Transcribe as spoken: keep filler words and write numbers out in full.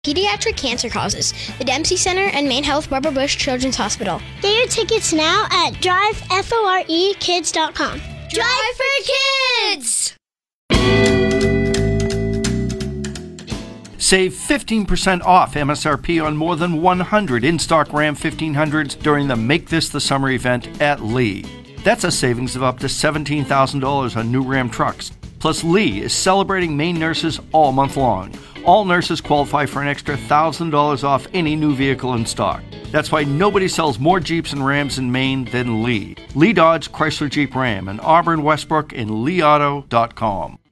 Pediatric cancer causes. The Dempsey Center and Maine Health Barbara Bush Children's Hospital. Get your tickets now at drive for kids dot com. Drive for Kids! Save fifteen percent off M S R P on more than one hundred in-stock Ram fifteen hundreds during the Make This the Summer event at Lee. That's a savings of up to seventeen thousand dollars on new Ram trucks. Plus, Lee is celebrating Maine nurses all month long. All nurses qualify for an extra one thousand dollars off any new vehicle in stock. That's why nobody sells more Jeeps and Rams in Maine than Lee. Lee Dodge Chrysler Jeep Ram in Auburn, Westbrook, and lee auto dot com.